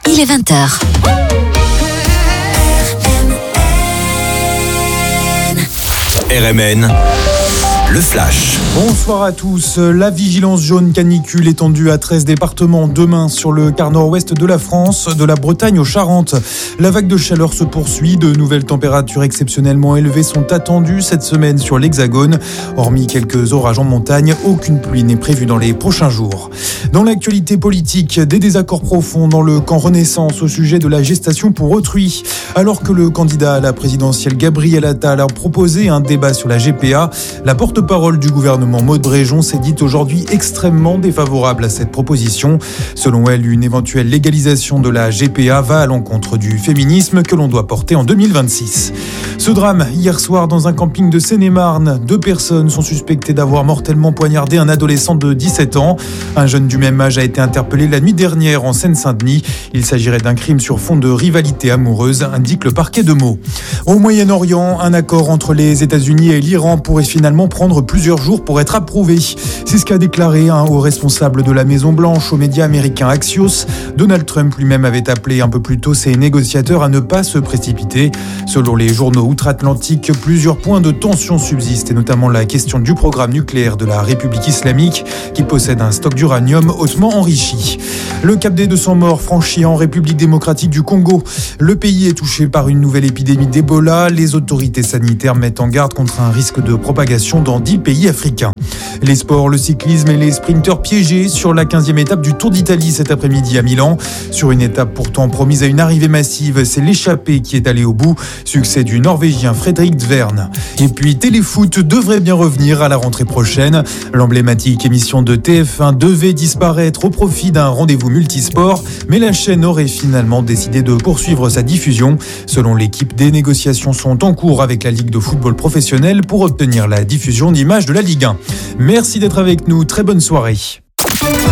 il est 20h. RMN, le flash. Bonsoir à tous. La vigilance jaune canicule étendue à 13 départements demain sur le quart nord-ouest de la France, de la Bretagne aux Charentes. La vague de chaleur se poursuit. De nouvelles températures exceptionnellement élevées sont attendues cette semaine sur l'Hexagone. Hormis quelques orages en montagne, aucune pluie n'est prévue dans les prochains jours. Dans l'actualité politique, des désaccords profonds dans le camp Renaissance au sujet de la gestation pour autrui. Alors que le candidat à la présidentielle Gabriel Attal a proposé un débat sur la GPA, la porte-parole du gouvernement Maud Bréjon s'est dite aujourd'hui extrêmement défavorable à cette proposition. Selon elle, une éventuelle légalisation de la GPA va à l'encontre du féminisme que l'on doit porter en 2026. Ce drame, hier soir dans un camping de Seine-et-Marne, 2 personnes sont suspectées d'avoir mortellement poignardé un adolescent de 17 ans. Un jeune du même âge a été interpellé la nuit dernière en Seine-Saint-Denis. Il s'agirait d'un crime sur fond de rivalité amoureuse, indique le parquet de Meaux. Au Moyen-Orient, un accord entre les États-Unis et l'Iran pourrait finalement prendre plusieurs jours pour être approuvé. C'est ce qu'a déclaré un haut responsable de la Maison-Blanche aux médias américains Axios. Donald Trump lui-même avait appelé un peu plus tôt ses négociateurs à ne pas se précipiter. Selon les journaux outre-Atlantique, plusieurs points de tension subsistent, et notamment la question du programme nucléaire de la République islamique qui possède un stock d'uranium hautement enrichi. Le cap des 200 morts franchi en République démocratique du Congo. Le pays est touché par une nouvelle épidémie d'Ebola. Les autorités sanitaires mettent en garde contre un risque de propagation dans 10 pays africains. Les sports, le cyclisme et les sprinteurs piégés sur la 15e étape du Tour d'Italie cet après-midi à Milan. Sur une étape pourtant promise à une arrivée massive, c'est l'échappée qui est allée au bout. Succès du Norvégien Fredrik Dvern. Et puis Téléfoot devrait bien revenir à la rentrée prochaine. L'emblématique émission de TF1 devait disparaître au profit d'un rendez-vous multisport, mais la chaîne aurait finalement décidé de poursuivre sa diffusion. Selon l'équipe, des négociations sont en cours avec la Ligue de football professionnel pour obtenir la diffusion d'images de la Ligue 1. Merci d'être avec nous, très bonne soirée.